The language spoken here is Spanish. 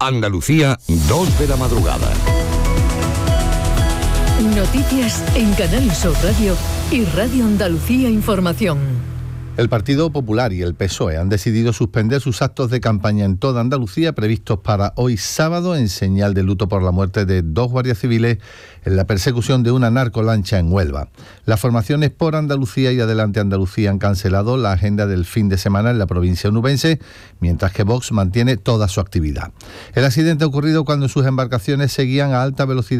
Andalucía, 2 de la madrugada. Noticias en Canal Sur Radio y Radio Andalucía Información. El Partido Popular y el PSOE han decidido suspender sus actos de campaña en toda Andalucía previstos para hoy sábado en señal de luto por la muerte de 2 guardias civiles en la persecución de una narcolancha en Huelva. Las formaciones Por Andalucía y Adelante Andalucía han cancelado la agenda del fin de semana en la provincia onubense, mientras que Vox mantiene toda su actividad. El accidente ha ocurrido cuando sus embarcaciones seguían a alta velocidad